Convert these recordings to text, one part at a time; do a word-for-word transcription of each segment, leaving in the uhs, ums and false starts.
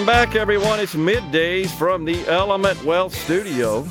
Welcome back, everyone. It's middays from the Element Wealth Studio.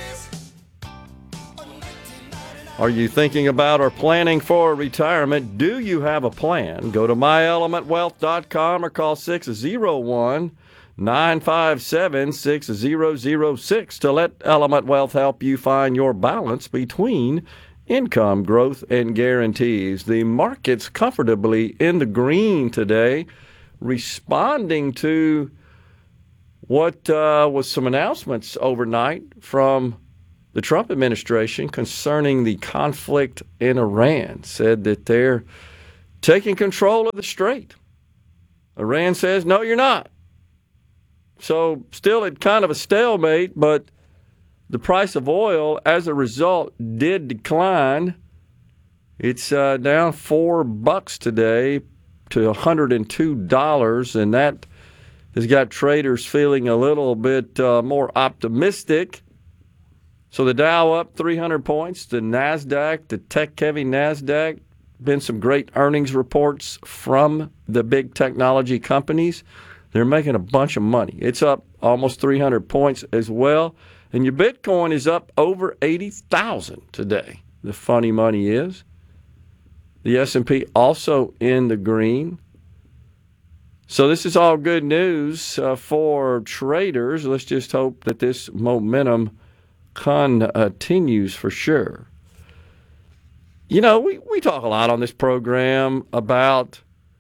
Are you thinking about or planning for retirement? Do you have a plan? Go to my element wealth dot com or call six oh one, nine five seven, six oh oh six to let Element Wealth help you find your balance between income, growth, and guarantees. The market's comfortably in the green today, responding to what uh, was some announcements overnight from the Trump administration concerning the conflict in Iran. Said that they're taking control of the strait. Iran says, no, you're not. So still at kind of a stalemate, but the price of oil, as a result, did decline. It's uh, down four bucks today to one hundred two dollars, and that has got traders feeling a little bit uh, more optimistic. So the Dow up three hundred points, the NASDAQ, the tech-heavy NASDAQ, been some great earnings reports from the big technology companies. They're making a bunch of money. It's up almost three hundred points as well. And your Bitcoin is up over eighty thousand today. The funny money is. The S and P also in the green. So this is all good news uh, for traders. Let's just hope that this momentum continues for sure. You know, we, we talk a lot on this program about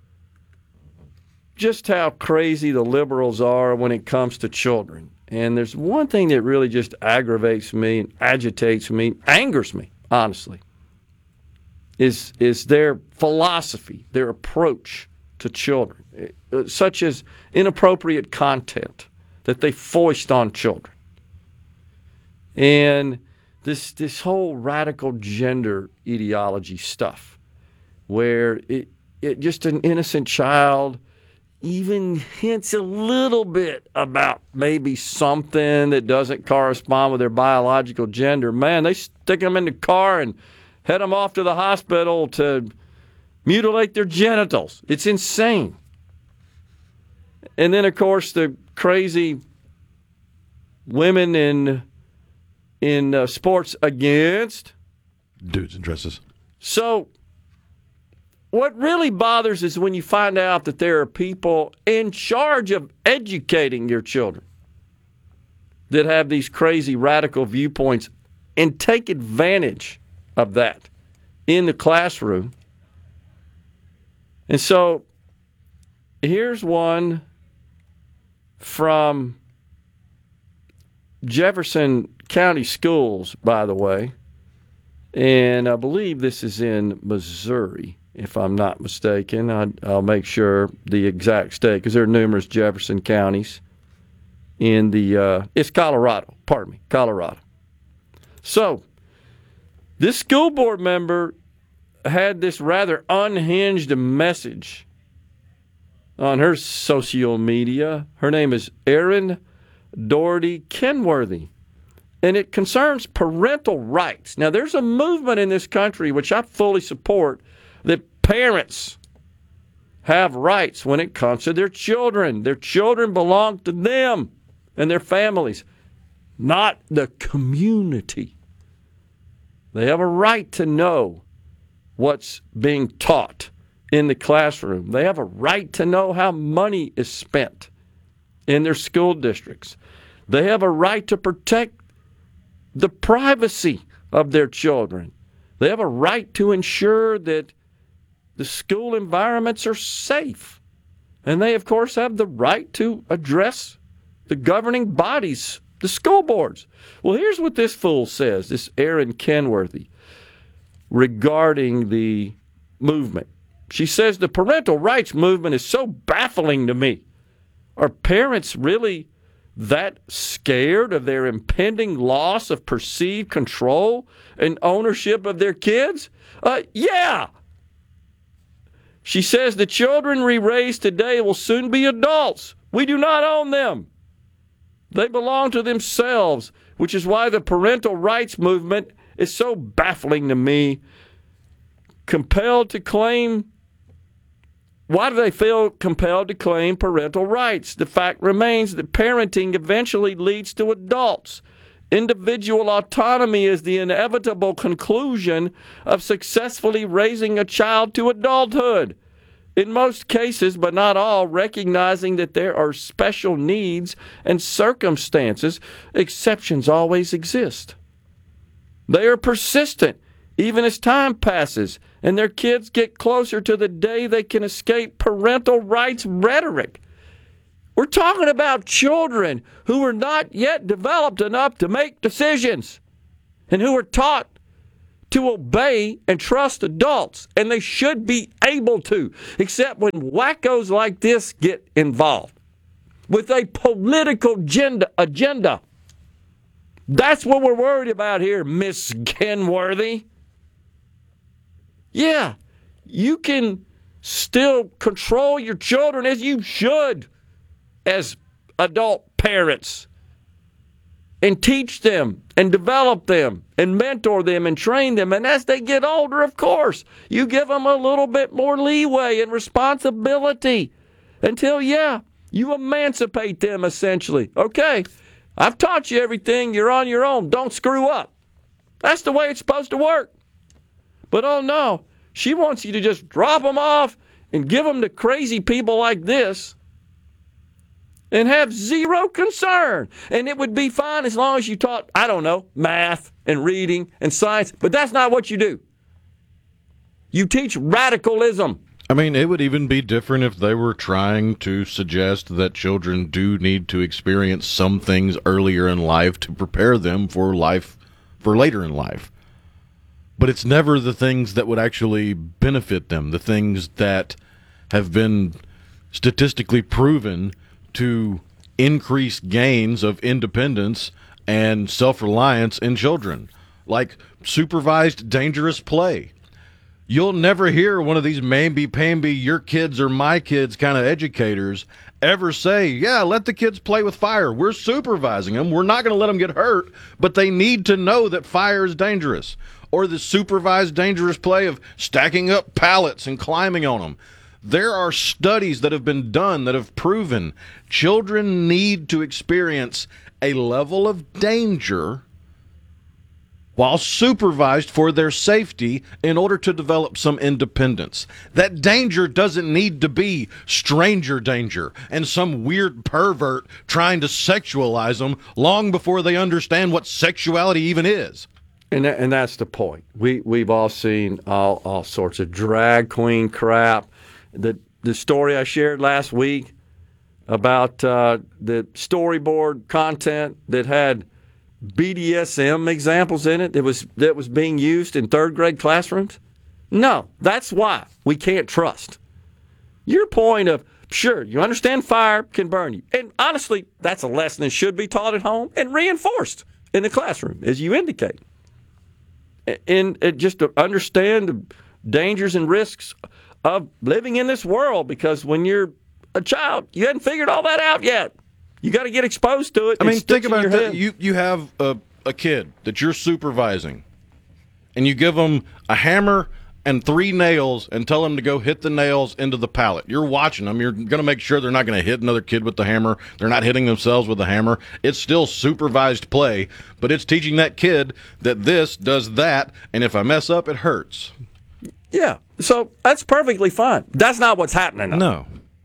just how crazy the liberals are when it comes to children. And there's one thing that really just aggravates me and agitates me, angers me, honestly, is, is their philosophy, their approach to children, such as inappropriate content that they foist on children. And this this whole radical gender ideology stuff, where it, it just an innocent child even hints a little bit about maybe something that doesn't correspond with their biological gender. Man, they stick them in the car and head them off to the hospital to mutilate their genitals. It's insane. And then, of course, the crazy women in in uh, sports against dudes in dresses. So what really bothers is when you find out that there are people in charge of educating your children that have these crazy radical viewpoints and take advantage of that in the classroom. And so here's one from Jefferson County Schools, by the way, and I believe this is in Missouri, if I'm not mistaken. I, I'll make sure the exact state, because there are numerous Jefferson counties in the, uh, it's Colorado, pardon me, Colorado. So this school board member had this rather unhinged message on her social media. Her name is Erin Doherty Kenworthy, and it concerns parental rights. Now, there's a movement in this country, which I fully support, that parents have rights when it comes to their children. Their children belong to them and their families, not the community. They have a right to know what's being taught in the classroom. They have a right to know how money is spent in their school districts. They have a right to protect the privacy of their children. They have a right to ensure that the school environments are safe. And they, of course, have the right to address the governing bodies, the school boards. Well, here's what this fool says, this Erin Kenworthy, regarding the movement. She says the parental rights movement is so baffling to me. Are parents really that scared of their impending loss of perceived control and ownership of their kids? Uh, yeah. She says the children we raise today will soon be adults. We do not own them. They belong to themselves, which is why the parental rights movement is so baffling to me. Compelled to claim why do they feel compelled to claim parental rights? The fact remains that parenting eventually leads to adults. Individual autonomy is the inevitable conclusion of successfully raising a child to adulthood. In most cases, but not all, recognizing that there are special needs and circumstances, exceptions always exist. They are persistent, even as time passes, and their kids get closer to the day they can escape parental rights rhetoric. We're talking about children who are not yet developed enough to make decisions and who are taught to obey and trust adults, and they should be able to, except when wackos like this get involved with a political agenda. agenda. That's what we're worried about here, Miss Kenworthy. Yeah, you can still control your children as you should as adult parents and teach them and develop them and mentor them and train them. And as they get older, of course, you give them a little bit more leeway and responsibility until, yeah, you emancipate them essentially. Okay, I've taught you everything. You're on your own. Don't screw up. That's the way it's supposed to work. But oh no, she wants you to just drop them off and give them to crazy people like this and have zero concern. And it would be fine as long as you taught, I don't know, math and reading and science. But that's not what you do. You teach radicalism. I mean, it would even be different if they were trying to suggest that children do need to experience some things earlier in life to prepare them for life, for later in life. But it's never the things that would actually benefit them, the things that have been statistically proven to increase gains of independence and self-reliance in children, like supervised dangerous play. You'll never hear one of these mamby-pamby, your kids are my kids kind of educators ever say, yeah, let the kids play with fire. We're supervising them. We're not going to let them get hurt, but they need to know that fire is dangerous. Or the supervised dangerous play of stacking up pallets and climbing on them. There are studies that have been done that have proven children need to experience a level of danger while supervised for their safety in order to develop some independence. That danger doesn't need to be stranger danger and some weird pervert trying to sexualize them long before they understand what sexuality even is. And that, and that's the point. We, we've all seen all, all sorts of drag queen crap. The the story I shared last week about uh, the storyboard content that had B D S M examples in it that was that was being used in third grade classrooms. No, that's why we can't trust. Your point of, sure, you understand fire can burn you. And honestly, that's a lesson that should be taught at home and reinforced in the classroom, as you indicate. And, and just to understand the dangers and risks of living in this world, because when you're a child, you hadn't figured all that out yet. You got to get exposed to it. I mean, think about it. You, you have a, a kid that you're supervising, and you give them a hammer and three nails and tell them to go hit the nails into the pallet. You're watching them. You're going to make sure they're not going to hit another kid with the hammer. They're not hitting themselves with the hammer. It's still supervised play, but it's teaching that kid that this does that, and if I mess up, it hurts. Yeah, so that's perfectly fine. That's not what's happening, though. No.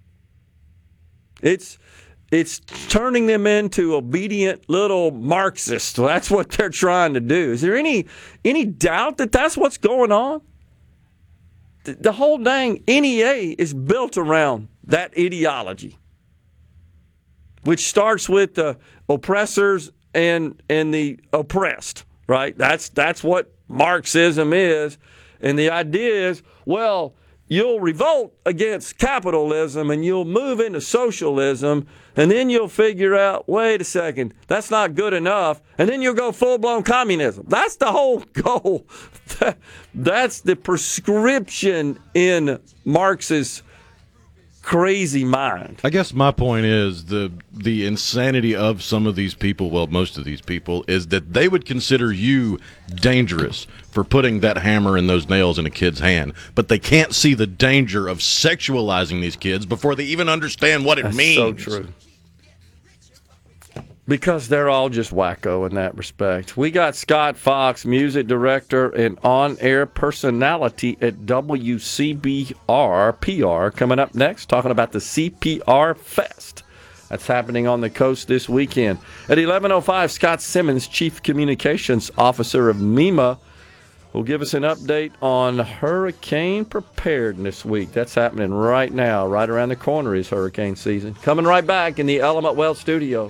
It's it's turning them into obedient little Marxists. That's what they're trying to do. Is there any any doubt that that's what's going on? The, the whole dang N E A is built around that ideology, which starts with the oppressors and and the oppressed, right? That's that's what Marxism is. And the idea is, well, you'll revolt against capitalism and you'll move into socialism, and then you'll figure out, wait a second, that's not good enough, and then you'll go full-blown communism. That's the whole goal. That's the prescription in Marx's crazy mind. I guess my point is the the insanity of some of these people, well, most of these people, is that they would consider you dangerous for putting that hammer and those nails in a kid's hand, but they can't see the danger of sexualizing these kids before they even understand what it That's means. so true. Because they're all just wacko in that respect. We got Scott Fox, music director and on-air personality at W C B R P R, coming up next, talking about the C P R Fest. That's happening on the coast this weekend. At eleven oh five, Scott Simmons, Chief Communications Officer of MEMA, will give us an update on hurricane preparedness week. That's happening right now. Right around the corner is hurricane season. Coming right back in the Element Wealth studio.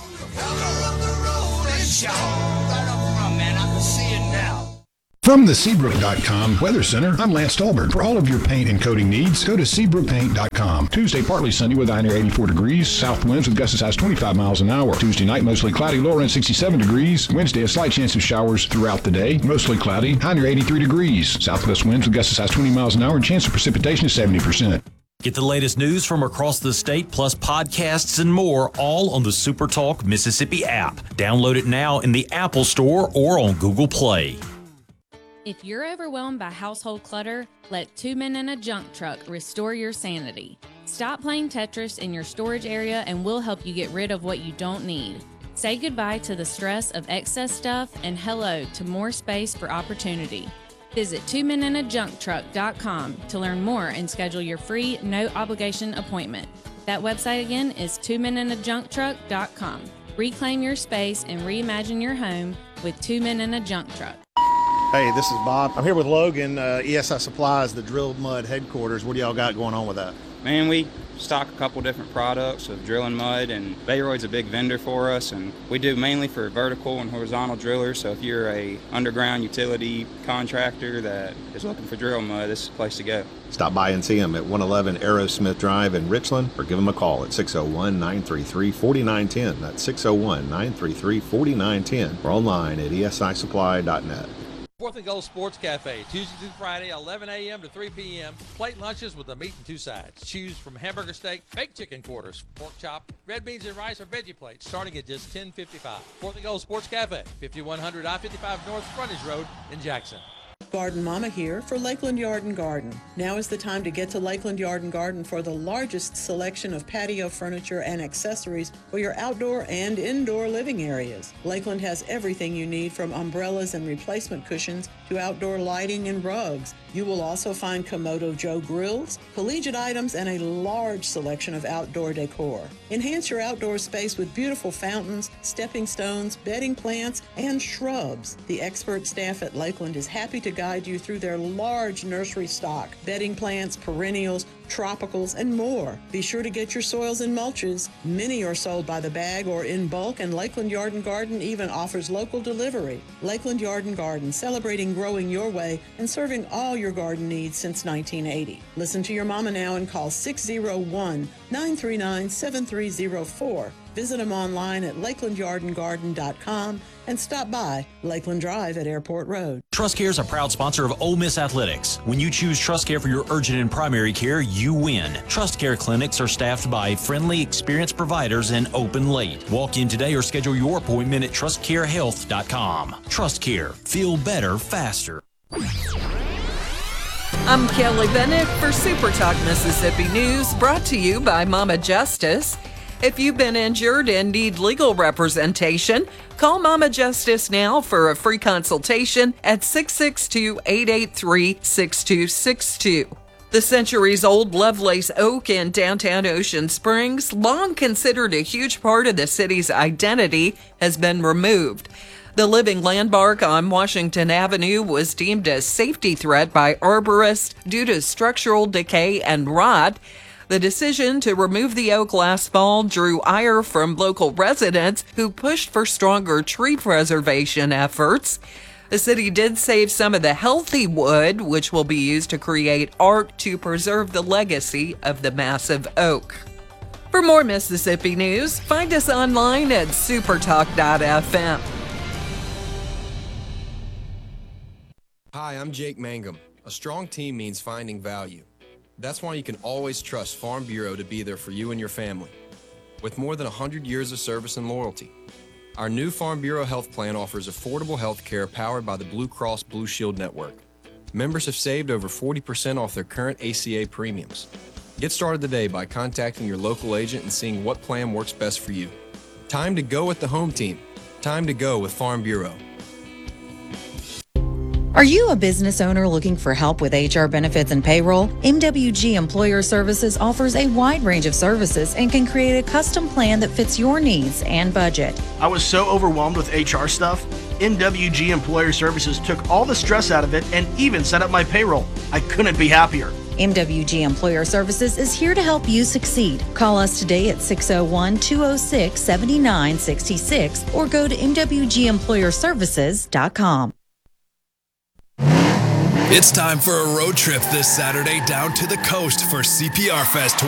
From the Seabrook dot com Weather Center, I'm Lance Stolberg. For all of your paint and coating needs, go to Seabrook Paint dot com. Tuesday, partly sunny with a high near eighty-four degrees. South winds with gusts as high as twenty-five miles an hour. Tuesday night, mostly cloudy, low around sixty-seven degrees. Wednesday, a slight chance of showers throughout the day. Mostly cloudy, high near eighty-three degrees. Southwest winds with gusts as high as twenty miles an hour and chance of precipitation is seventy percent. Get the latest news from across the state, plus podcasts and more, all on the SuperTalk Mississippi app. Download it now in the Apple Store or on Google Play. If you're overwhelmed by household clutter, let Two Men in a Junk Truck restore your sanity. Stop playing Tetris in your storage area and we'll help you get rid of what you don't need. Say goodbye to the stress of excess stuff and hello to more space for opportunity. Visit two men in a junk truck dot com to learn more and schedule your free, no-obligation appointment. That website again is two men in a junk truck dot com. Reclaim your space and reimagine your home with Two Men in a Junk Truck. Hey, this is Bob. I'm here with Logan, uh, E S I Supplies, the Drilled Mud headquarters. What do y'all got going on with that? Man, we stock a couple different products of drilling mud, and Bayroid's a big vendor for us, and we do mainly for vertical and horizontal drillers. So if you're a underground utility contractor that is looking for drill mud, this is the place to go. Stop by and see them at one eleven Aerosmith Drive in Richland, or give them a call at six oh one, nine three three, four nine one zero. That's six oh one, nine three three, four nine one zero, or online at E S I supply dot net. Fourth and Goal Sports Cafe, Tuesday through Friday, eleven a.m. to three p.m. Plate lunches with a meat and two sides. Choose from hamburger steak, baked chicken quarters, pork chop, red beans and rice, or veggie plates, starting at just ten fifty-five. Fourth and Goal Sports Cafe, fifty-one hundred I fifty-five North Frontage Road in Jackson. Garden Mama here for Lakeland Yard and Garden. Now is the time to get to Lakeland Yard and Garden for the largest selection of patio furniture and accessories for your outdoor and indoor living areas. Lakeland has everything you need, from umbrellas and replacement cushions to outdoor lighting and rugs. You will also find Komodo Joe grills, collegiate items, and a large selection of outdoor decor. Enhance your outdoor space with beautiful fountains, stepping stones, bedding plants, and shrubs. The expert staff at Lakeland is happy to guide you through their large nursery stock, bedding plants, perennials, tropicals, and more. Be sure to get your soils and mulches. Many are sold by the bag or in bulk, and Lakeland Yard and Garden even offers local delivery. Lakeland Yard and Garden, celebrating growing your way and serving all your garden needs since nineteen eighty. Listen to your mama now and call six oh one, nine three nine, seven three oh four. Visit them online at lakeland yard and garden dot com and stop by Lakeland Drive at Airport Road. TrustCare is a proud sponsor of Ole Miss Athletics. When you choose TrustCare for your urgent and primary care, you win. TrustCare clinics are staffed by friendly, experienced providers and open late. Walk in today or schedule your appointment at trust care health dot com. TrustCare. Feel better, faster. I'm Kelly Bennett for Super Talk Mississippi News, brought to you by Mama Justice. If you've been injured and need legal representation, call Mama Justice now for a free consultation at six six two, eight eight three, six two six two. The centuries-old Lovelace Oak in downtown Ocean Springs, long considered a huge part of the city's identity, has been removed. The living landmark on Washington Avenue was deemed a safety threat by arborists due to structural decay and rot. The decision to remove the oak last fall drew ire from local residents who pushed for stronger tree preservation efforts. The city did save some of the healthy wood, which will be used to create art to preserve the legacy of the massive oak. For more Mississippi news, find us online at super talk dot f m. Hi, I'm Jake Mangum. A strong team means finding value. That's why you can always trust Farm Bureau to be there for you and your family. With more than one hundred years of service and loyalty, our new Farm Bureau Health Plan offers affordable health care powered by the Blue Cross Blue Shield Network. Members have saved over forty percent off their current A C A premiums. Get started today by contacting your local agent and seeing what plan works best for you. Time to go with the home team. Time to go with Farm Bureau. Are you a business owner looking for help with H R benefits and payroll? M W G Employer Services offers a wide range of services and can create a custom plan that fits your needs and budget. I was so overwhelmed with H R stuff. M W G Employer Services took all the stress out of it and even set up my payroll. I couldn't be happier. M W G Employer Services is here to help you succeed. Call us today at six oh one, two oh six, seven nine six six or go to m w g employer services dot com. It's time for a road trip this Saturday down to the coast for C P R Fest